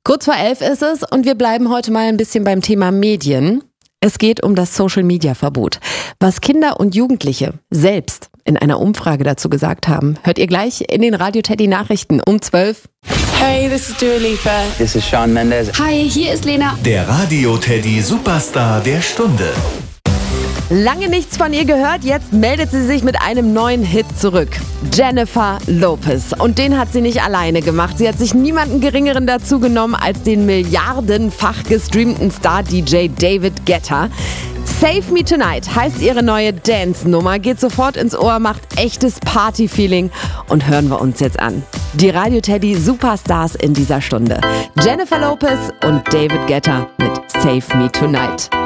Kurz vor 11 ist es und wir bleiben heute mal ein bisschen beim Thema Medien. Es geht um das Social-Media-Verbot. Was Kinder und Jugendliche selbst in einer Umfrage dazu gesagt haben, hört ihr gleich in den Radio Teddy Nachrichten um 12. Hey, this is Dua Lipa. This is Shawn Mendes. Hi, hier ist Lena. Der Radio Teddy Superstar der Stunde. Lange nichts von ihr gehört, jetzt meldet sie sich mit einem neuen Hit zurück. Jennifer Lopez. Und den hat sie nicht alleine gemacht. Sie hat sich niemanden Geringeren dazu genommen als den milliardenfach gestreamten Star-DJ David Guetta. Save Me Tonight heißt ihre neue Dance-Nummer, geht sofort ins Ohr, macht echtes Party-Feeling und hören wir uns jetzt an. Die Radio Teddy Superstars in dieser Stunde. Jennifer Lopez und David Guetta mit Save Me Tonight.